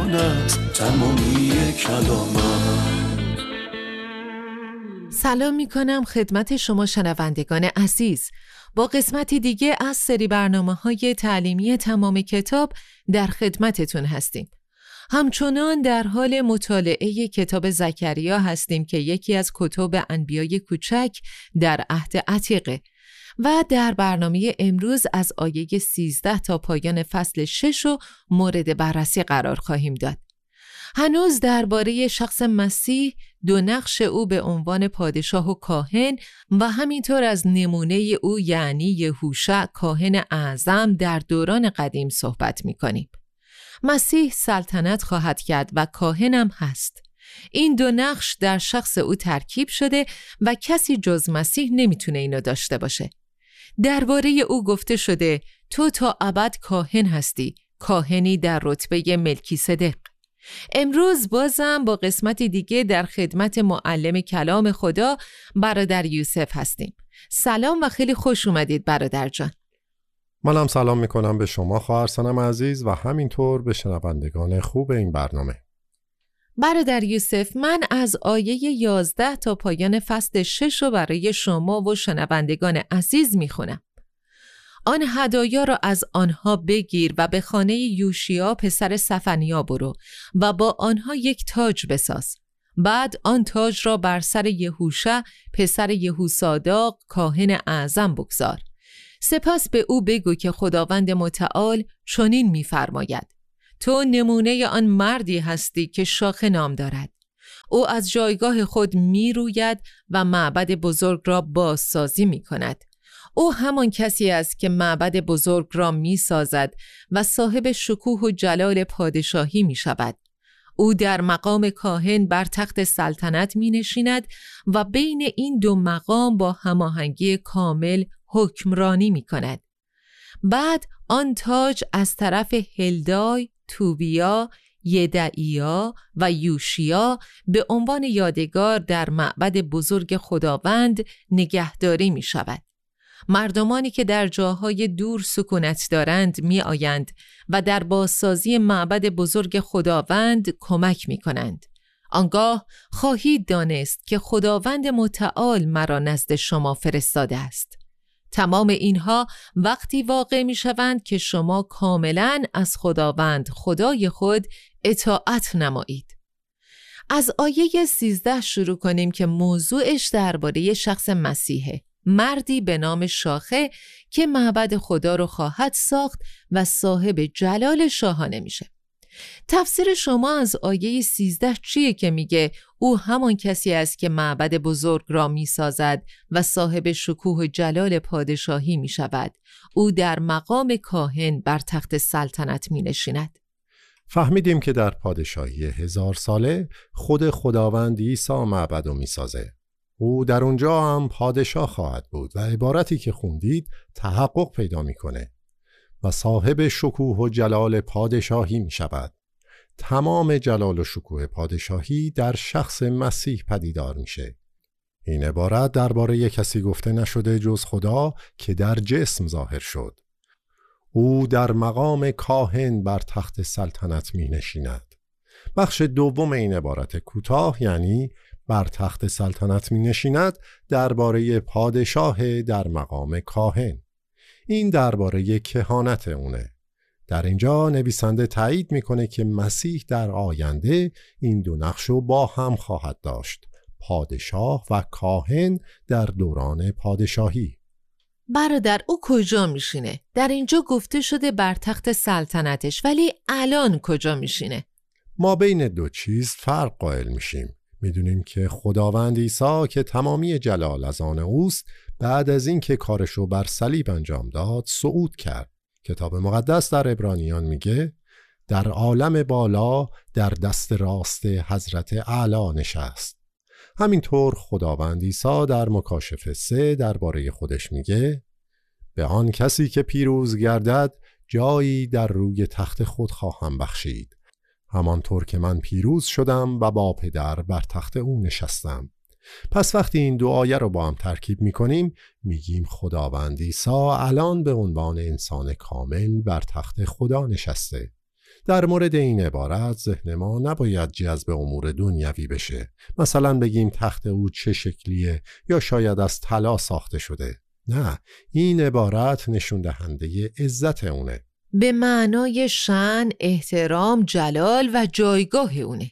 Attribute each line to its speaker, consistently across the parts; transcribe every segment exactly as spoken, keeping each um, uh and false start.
Speaker 1: کهانت تمامی کلامت.
Speaker 2: سلام می کنم خدمت شما شنوندگان عزیز. با قسمتی دیگه از سری برنامه‌های تعلیمی تمام کتاب در خدمتتون هستیم. همچنان در حال مطالعه کتاب زکریا هستیم که یکی از کتب انبیای کوچک در عهد عتیقه و در برنامه امروز از آیه سیزده تا پایان فصل شش رو مورد بررسی قرار خواهیم داد. هنوز درباره شخص مسیح، دو نقش او به عنوان پادشاه و کاهن و همینطور از نمونه او یعنی یهوشع کاهن اعظم در دوران قدیم صحبت می‌کنیم. مسیح سلطنت خواهد کرد و کاهنم هست. این دو نقش در شخص او ترکیب شده و کسی جز مسیح نمیتونه اینو داشته باشه. درباره او گفته شده تو تا ابد کاهن هستی، کاهنی در رتبه ملکیسدق. امروز بازم با قسمتی دیگه در خدمت معلم کلام خدا برادر یوسف هستیم. سلام و خیلی خوش اومدید برادر جان.
Speaker 3: منم سلام میکنم به شما خواهر سنم عزیز و همینطور به شنوندگان خوب این برنامه.
Speaker 2: برادر یوسف، من از آیه یازده تا پایان فصل شش رو برای شما و شنوندگان عزیز میخونم. آن هدایا را از آنها بگیر و به خانه یوشیا پسر صفنیا برو و با آنها یک تاج بساز. بعد آن تاج را بر سر یهوشع پسر یهوصاداق کاهن اعظم بگذار. سپس به او بگو که خداوند متعال چنین می‌فرماید: تو نمونه آن مردی هستی که شاخه نام دارد. او از جایگاه خود می‌روید و معبد بزرگ را بازسازی می‌کند. او همان کسی است که معبد بزرگ را می‌سازد و صاحب شکوه و جلال پادشاهی می‌شود. او در مقام کاهن بر تخت سلطنت می‌نشیند و بین این دو مقام با هماهنگی کامل حکمرانی می‌کند. بعد آن تاج از طرف هلدای، توبیا، یدعیا و یوشیا به عنوان یادگار در معبد بزرگ خداوند نگهداری می‌شود. مردمانی که در جاهای دور سکونت دارند می آیند و در بازسازی معبد بزرگ خداوند کمک می کنند. آنگاه خواهید دانست که خداوند متعال مرا نزد شما فرستاده است. تمام اینها وقتی واقع می شوند که شما کاملا از خداوند خدای خود اطاعت نمایید. از آیه سیزده شروع کنیم که موضوعش درباره شخص مسیحه، مردی به نام شاخه که معبد خدا رو خواهد ساخت و صاحب جلال شاهانه میشه. تفسیر شما از آیه سیزده چیه که میگه او همان کسی است که معبد بزرگ را میسازد و صاحب شکوه و جلال پادشاهی میشود؟ او در مقام کاهن بر تخت سلطنت مینشیند.
Speaker 3: فهمیدیم که در پادشاهی هزار ساله خود خداوند عیسی معبد رو میسازه. او در اونجا هم پادشاه خواهد بود و عبارتی که خوندید تحقق پیدا میکنه و صاحب شکوه و جلال پادشاهی می شود. تمام جلال و شکوه پادشاهی در شخص مسیح پدیدار میشه. این عبارت درباره کسی گفته نشده جز خدا که در جسم ظاهر شد. او در مقام کاهن بر تخت سلطنت می نشیند. بخش دوم این عبارت کوتاه یعنی بر تخت سلطنت می نشیند درباره پادشاه در مقام کاهن. این درباره کهانت اونه. در اینجا نویسنده تایید میکنه که مسیح در آینده این دو نقشو با هم خواهد داشت، پادشاه و کاهن در دوران پادشاهی.
Speaker 2: برادر، او کجا میشینه؟ در اینجا گفته شده بر تخت سلطنتش، ولی الان کجا میشینه؟
Speaker 3: ما بین دو چیز فرق قائل میشیم. میدونیم که خداوند عیسی که تمامی جلال از آن اوست، بعد از این که کارشو بر صلیب انجام داد صعود کرد. کتاب مقدس در عبرانیان میگه در عالم بالا در دست راست حضرت اعلی نشست. همینطور خداوند عیسی در مکاشفه سه درباره خودش میگه به آن کسی که پیروز گردد جایی در روی تخت خود خواهم بخشید، همانطور که من پیروز شدم و با پدر بر تخت او نشستم. پس وقتی این دو آیه رو با هم ترکیب میکنیم میگیم خداوند عیسی الان به عنوان انسان کامل بر تخت خدا نشسته. در مورد این عبارت ذهن ما نباید جذب امور دنیوی بشه. مثلا بگیم تخت او چه شکلیه یا شاید از طلا ساخته شده. نه، این عبارت نشون دهنده عزت اونه.
Speaker 2: به معنای شأن، احترام، جلال و جایگاه اونه.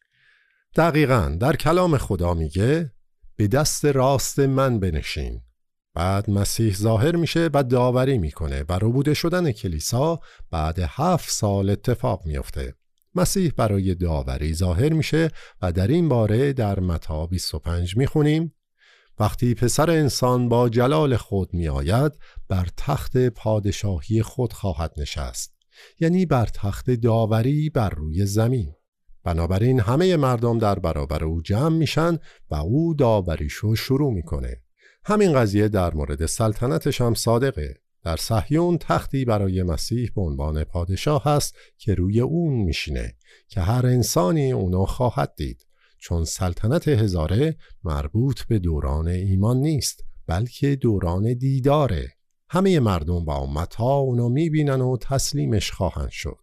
Speaker 3: دقیقاً در کلام خدا میگه به دست راست من بنشین. بعد مسیح ظاهر میشه و داوری میکنه و ربوده شدن کلیسا بعد هفت سال اتفاق میفته. مسیح برای داوری ظاهر میشه و در این باره در متی بیست و پنج میخونیم وقتی پسر انسان با جلال خود میآید بر تخت پادشاهی خود خواهد نشست، یعنی بر تخت داوری بر روی زمین. بنابراین همه مردم در برابر او جمع میشن و او داوریشو شروع میکنه. همین قضیه در مورد سلطنتش هم صادقه. در صهیون تختی برای مسیح به عنوان پادشاه هست که روی اون میشینه که هر انسانی اونو خواهد دید، چون سلطنت هزاره مربوط به دوران ایمان نیست بلکه دوران دیداره. همه مردم و امتها اونو میبینن و تسلیمش خواهند شد.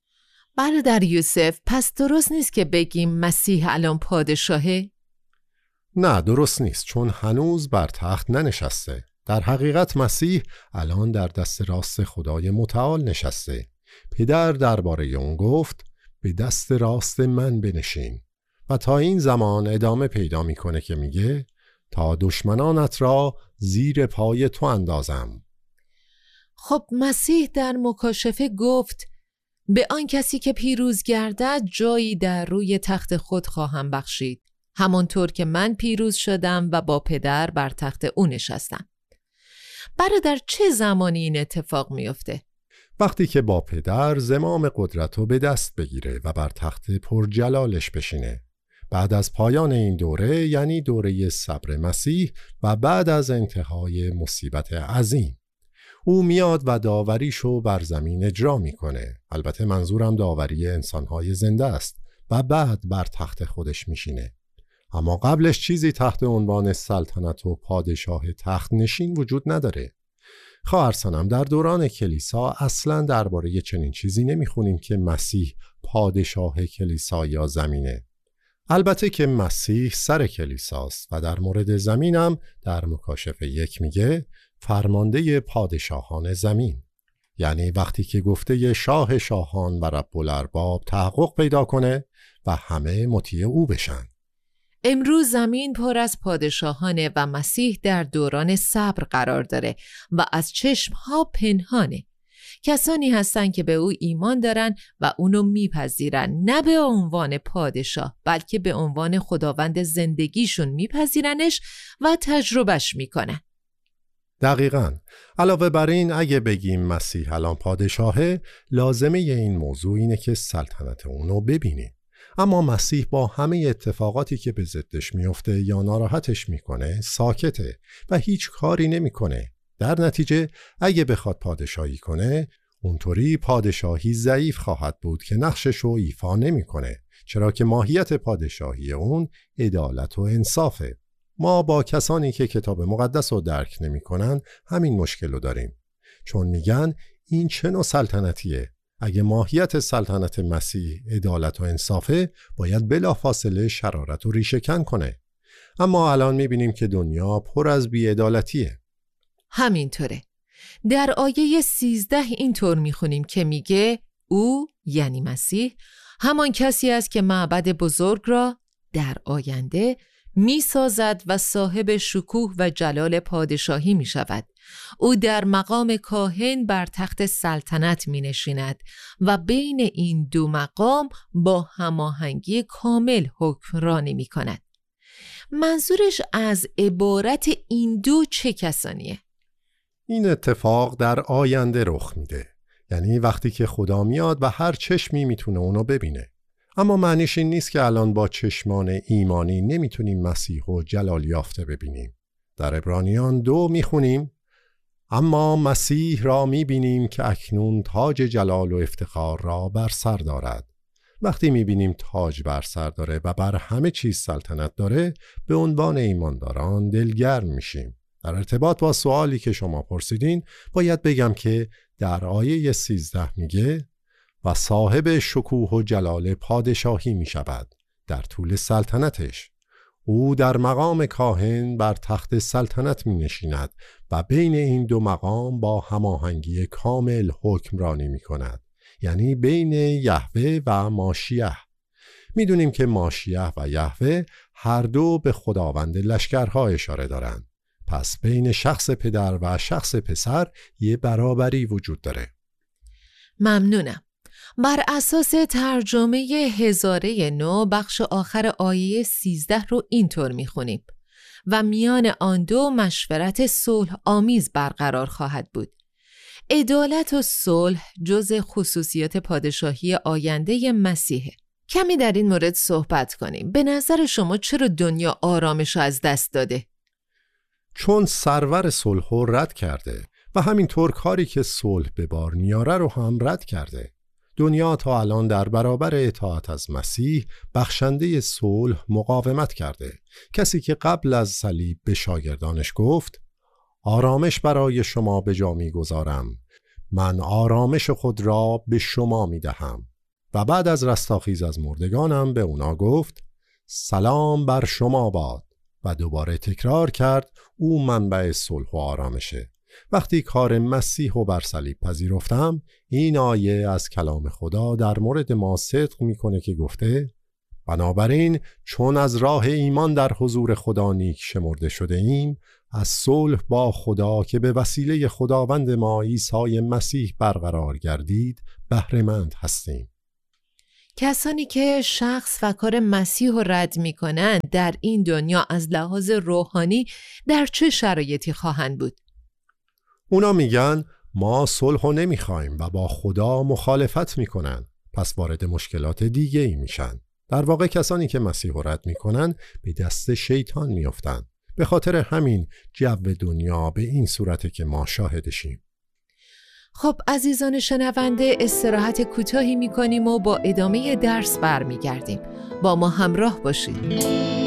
Speaker 2: برادر یوسف، پس درست نیست که بگیم مسیح الان پادشاهه؟
Speaker 3: نه، درست نیست، چون هنوز بر تخت ننشسته. در حقیقت مسیح الان در دست راست خدای متعال نشسته. پدر درباره اون گفت به دست راست من بنشین و تا این زمان ادامه پیدا میکنه که میگه تا دشمنانت را زیر پای تو اندازم.
Speaker 2: خب مسیح در مکاشفه گفت به آن کسی که پیروز گردد جایی در روی تخت خود خواهم بخشید، همانطور که من پیروز شدم و با پدر بر تخت او نشستم. برادر، چه زمانی این اتفاق میفته؟
Speaker 3: وقتی که با پدر زمام قدرت رو به دست بگیره و بر تخت پرجلالش بشینه. بعد از پایان این دوره، یعنی دوره صبر مسیح و بعد از انتهای مصیبت عظیم، او میاد و داوریشو بر زمین اجرا میکنه. البته منظورم داوری انسانهای زنده است و بعد بر تخت خودش میشینه. اما قبلش چیزی تحت عنوان سلطنت و پادشاه تخت نشین وجود نداره. خواهر سنم، در دوران کلیسا اصلا درباره چنین چیزی نمیخونیم که مسیح پادشاه کلیسا یا زمینه. البته که مسیح سر کلیساست و در مورد زمینم در مکاشفه یک میگه فرمانده پادشاهان زمین، یعنی وقتی که گفته شاه شاهان و رب الارباب تحقق پیدا کنه و همه مطیع او بشن.
Speaker 2: امروز زمین پر از پادشاهانه و مسیح در دوران صبر قرار داره و از چشمها پنهانه. کسانی هستن که به او ایمان دارن و اونو میپذیرن، نه به عنوان پادشاه بلکه به عنوان خداوند زندگیشون میپذیرنش و تجربهش میکنن.
Speaker 3: دقیقاً. علاوه بر این اگه بگیم مسیح الان پادشاهه، لازمه این موضوع اینه که سلطنت اونو ببینیم. اما مسیح با همه اتفاقاتی که به ضدش میفته یا ناراحتش میکنه ساکته و هیچ کاری نمیکنه. در نتیجه اگه بخواد پادشاهی کنه، اونطوری پادشاهی ضعیف خواهد بود که نقشش رو ایفا نمیکنه، چرا که ماهیت پادشاهی اون عدالت و انصافه. ما با کسانی که کتاب مقدس رو درک نمیکنن همین مشکل رو داریم، چون میگن این چه نوع سلطنتیه؟ اگه ماهیت سلطنت مسیح عدالت و انصافه، باید بلافاصله شرارت و ریشه‌کن کنه. اما الان میبینیم که دنیا پر از بی‌عدالتیه.
Speaker 2: همینطوره. در آیه سیزده اینطور میخونیم که میگه او، یعنی مسیح، همان کسی است که معبد بزرگ را در آینده میسازد و صاحب شکوه و جلال پادشاهی میشود. او در مقام کاهن بر تخت سلطنت می نشیند و بین این دو مقام با هماهنگی کامل حکمرانی می کند. منظورش از عبارت این دو چه کسانیه؟
Speaker 3: این اتفاق در آینده رخ میده، یعنی وقتی که خدا میاد و هر چشمی میتونه اونو ببینه. اما معنیش این نیست که الان با چشمان ایمانی نمیتونیم مسیح و جلال یافته ببینیم. در عبرانیان دو میخونیم اما مسیح را میبینیم که اکنون تاج جلال و افتخار را بر سر دارد. وقتی میبینیم تاج بر سر داره و بر همه چیز سلطنت داره، به عنوان ایمانداران دلگرم میشیم. در ارتباط با سوالی که شما پرسیدین، باید بگم که در آیه سیزده میگه و صاحب شکوه و جلال پادشاهی می شود در طول سلطنتش. او در مقام کاهن بر تخت سلطنت می نشیند و بین این دو مقام با هماهنگی کامل حکمرانی می کند، یعنی بین یهوه و ماشیه. می دونیم که ماشیه و یهوه هر دو به خداوند لشکرها اشاره دارند. پس بین شخص پدر و شخص پسر یه برابری وجود داره.
Speaker 2: ممنونم. بر اساس ترجمه هزاره نو بخش آخر آیه سیزده رو اینطور میخونیم: و میان آن دو مشورت صلح آمیز برقرار خواهد بود. عدالت و صلح جز خصوصیات پادشاهی آینده مسیحه. کمی در این مورد صحبت کنیم. به نظر شما چرا دنیا آرامش رو از دست داده؟
Speaker 3: چون سرور صلح رو رد کرده و همینطور کاری که صلح به بار میاره رو هم رد کرده. دنیا تا الان در برابر اطاعت از مسیح بخشنده صلح مقاومت کرده. کسی که قبل از صلیب به شاگردانش گفت آرامش برای شما به جا می‌گذارم، من آرامش خود را به شما می‌دهم. و بعد از رستاخیز از مردگانم به اونا گفت سلام بر شما باد. و دوباره تکرار کرد او منبع صلح و آرامشه. وقتی کار مسیح و بر صلیب پذیرفتم، این آیه از کلام خدا در مورد ما صدق میکنه که گفته بنابراین چون از راه ایمان در حضور خدا نیک شمرده شده ایم، از صلح با خدا که به وسیله خداوند ما عیسی مسیح برقرار گردید بهره مند هستیم.
Speaker 2: کسانی که شخص و کار مسیح رو رد می کنند در این دنیا از لحاظ روحانی در چه شرایطی خواهند بود؟
Speaker 3: اونا میگن ما صلح رو نمیخوایم و با خدا مخالفت میکنن، پس وارد مشکلات دیگه ای میشن. در واقع کسانی که مسیح رو رد میکنن به دست شیطان میافتن. به خاطر همین جو دنیا به این صورته که ما شاهدشیم.
Speaker 2: خب عزیزان شنونده، استراحت کوتاهی میکنیم و با ادامه درس برمیگردیم. با ما همراه باشید.